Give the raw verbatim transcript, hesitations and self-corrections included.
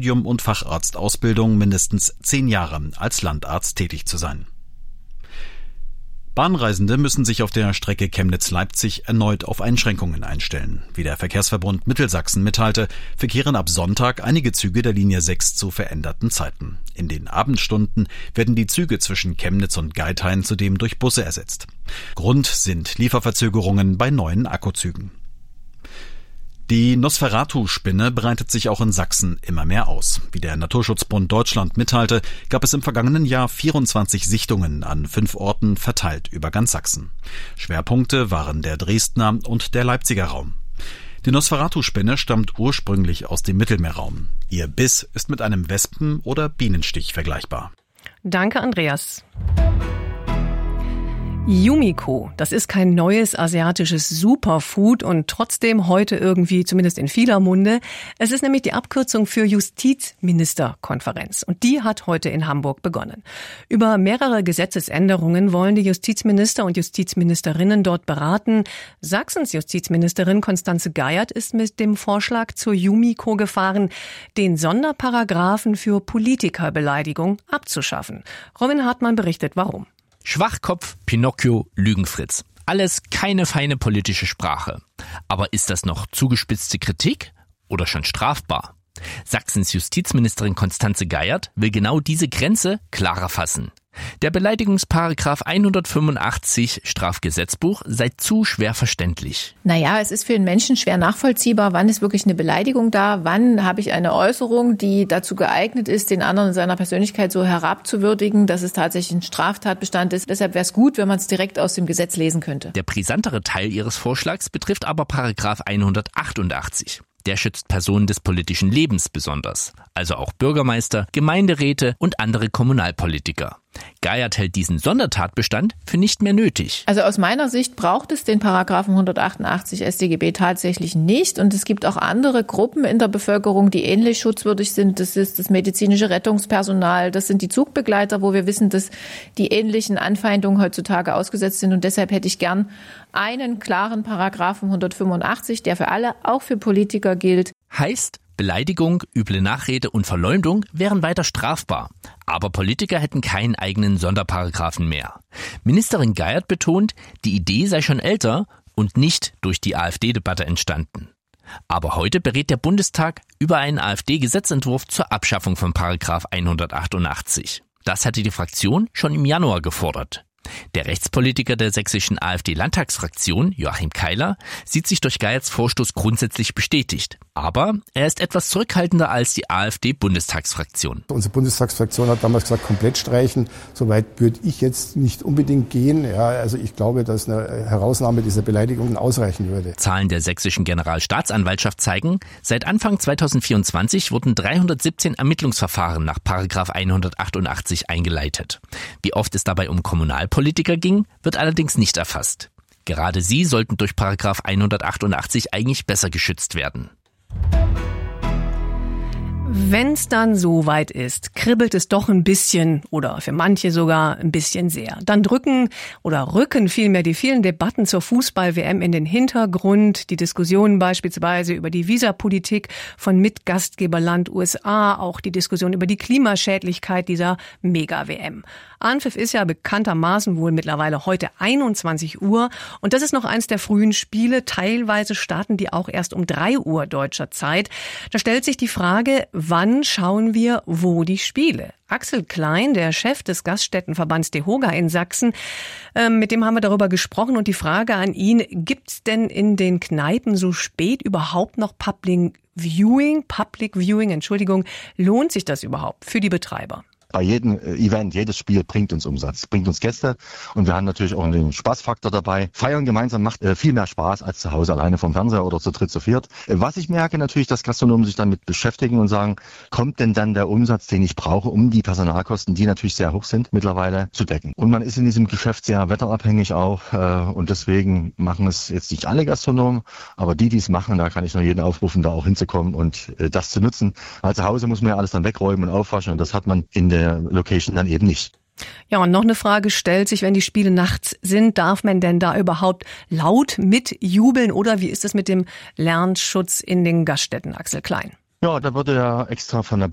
Studium und Facharztausbildung mindestens zehn Jahre als Landarzt tätig zu sein. Bahnreisende müssen sich auf der Strecke Chemnitz-Leipzig erneut auf Einschränkungen einstellen. Wie der Verkehrsverbund Mittelsachsen mitteilte, verkehren ab Sonntag einige Züge der Linie sechs zu veränderten Zeiten. In den Abendstunden werden die Züge zwischen Chemnitz und Geithain zudem durch Busse ersetzt. Grund sind Lieferverzögerungen bei neuen Akkuzügen. Die Nosferatu-Spinne breitet sich auch in Sachsen immer mehr aus. Wie der Naturschutzbund Deutschland mitteilte, gab es im vergangenen Jahr vierundzwanzig Sichtungen an fünf Orten verteilt über ganz Sachsen. Schwerpunkte waren der Dresdner und der Leipziger Raum. Die Nosferatu-Spinne stammt ursprünglich aus dem Mittelmeerraum. Ihr Biss ist mit einem Wespen- oder Bienenstich vergleichbar. Danke, Andreas. Yumiko, das ist kein neues asiatisches Superfood und trotzdem heute irgendwie, zumindest in vieler Munde. Es ist nämlich die Abkürzung für Justizministerkonferenz und die hat heute in Hamburg begonnen. Über mehrere Gesetzesänderungen wollen die Justizminister und Justizministerinnen dort beraten. Sachsens Justizministerin Constanze Geiert ist mit dem Vorschlag zur Yumiko gefahren, den Sonderparagraphen für Politikerbeleidigung abzuschaffen. Robin Hartmann berichtet, warum. Schwachkopf, Pinocchio, Lügenfritz. Alles keine feine politische Sprache. Aber ist das noch zugespitzte Kritik oder schon strafbar? Sachsens Justizministerin Constanze Geiert will genau diese Grenze klarer fassen. Der Beleidigungsparagraph hundertfünfundachtzig Strafgesetzbuch sei zu schwer verständlich. Naja, es ist für den Menschen schwer nachvollziehbar, wann ist wirklich eine Beleidigung da, wann habe ich eine Äußerung, die dazu geeignet ist, den anderen in seiner Persönlichkeit so herabzuwürdigen, dass es tatsächlich ein Straftatbestand ist. Deshalb wäre es gut, wenn man es direkt aus dem Gesetz lesen könnte. Der brisantere Teil ihres Vorschlags betrifft aber Paragraph hundertachtundachtzig. Der schützt Personen des politischen Lebens besonders, also auch Bürgermeister, Gemeinderäte und andere Kommunalpolitiker. Geiert hält diesen Sondertatbestand für nicht mehr nötig. Also aus meiner Sicht braucht es den Paragraphen hundertachtundachtzig S tGB tatsächlich nicht. Und es gibt auch andere Gruppen in der Bevölkerung, die ähnlich schutzwürdig sind. Das ist das medizinische Rettungspersonal, das sind die Zugbegleiter, wo wir wissen, dass die ähnlichen Anfeindungen heutzutage ausgesetzt sind. Und deshalb hätte ich gern einen klaren Paragraphen hundertfünfundachtzig, der für alle, auch für Politiker gilt. Heißt, Beleidigung, üble Nachrede und Verleumdung wären weiter strafbar. Aber Politiker hätten keinen eigenen Sonderparagraphen mehr. Ministerin Geiert betont, die Idee sei schon älter und nicht durch die AfD-Debatte entstanden. Aber heute berät der Bundestag über einen AfD-Gesetzentwurf zur Abschaffung von Paragraph hundertachtundachtzig. Das hatte die Fraktion schon im Januar gefordert. Der Rechtspolitiker der sächsischen AfD-Landtagsfraktion, Joachim Keiler, sieht sich durch Geierts Vorstoß grundsätzlich bestätigt. Aber er ist etwas zurückhaltender als die AfD-Bundestagsfraktion. Unsere Bundestagsfraktion hat damals gesagt, komplett streichen. Soweit würde ich jetzt nicht unbedingt gehen. Ja, also ich glaube, dass eine Herausnahme dieser Beleidigungen ausreichen würde. Zahlen der sächsischen Generalstaatsanwaltschaft zeigen, seit Anfang zweitausendvierundzwanzig wurden dreihundertsiebzehn Ermittlungsverfahren nach Paragraph hundertachtundachtzig eingeleitet. Wie oft es dabei um Kommunalpolitiker ging, wird allerdings nicht erfasst. Gerade sie sollten durch Paragraph hundertachtundachtzig eigentlich besser geschützt werden. Wenn's dann soweit ist, kribbelt es doch ein bisschen oder für manche sogar ein bisschen sehr. Dann drücken oder rücken vielmehr die vielen Debatten zur Fußball-W M in den Hintergrund. Die Diskussionen beispielsweise über die Visapolitik von Mitgastgeberland U S A, auch die Diskussion über die Klimaschädlichkeit dieser Mega-W M. Anpfiff ist ja bekanntermaßen wohl mittlerweile heute einundzwanzig Uhr und das ist noch eins der frühen Spiele. Teilweise starten die auch erst um drei Uhr deutscher Zeit. Da stellt sich die Frage, wann schauen wir wo die Spiele? Axel Klein, der Chef des Gaststättenverbands DEHOGA in Sachsen, äh, mit dem haben wir darüber gesprochen und die Frage an ihn, gibt's denn in den Kneipen so spät überhaupt noch Public Viewing? Public Viewing, Entschuldigung, lohnt sich das überhaupt für die Betreiber? Bei jedem Event, jedes Spiel bringt uns Umsatz, bringt uns Gäste und wir haben natürlich auch einen Spaßfaktor dabei. Feiern gemeinsam macht äh, viel mehr Spaß als zu Hause alleine vom Fernseher oder zu dritt, zu viert. Äh, was ich merke natürlich, dass Gastronomen sich damit beschäftigen und sagen, kommt denn dann der Umsatz, den ich brauche, um die Personalkosten, die natürlich sehr hoch sind, mittlerweile zu decken. Und man ist in diesem Geschäft sehr wetterabhängig auch äh, und deswegen machen es jetzt nicht alle Gastronomen, aber die, die es machen, da kann ich nur jeden aufrufen, da auch hinzukommen und äh, das zu nutzen. Weil zu Hause muss man ja alles dann wegräumen und aufwaschen und das hat man in der Location dann eben nicht. Ja, und noch eine Frage stellt sich, wenn die Spiele nachts sind, darf man denn da überhaupt laut mitjubeln oder wie ist es mit dem Lärmschutz in den Gaststätten, Axel Klein? Ja, da wurde ja extra von der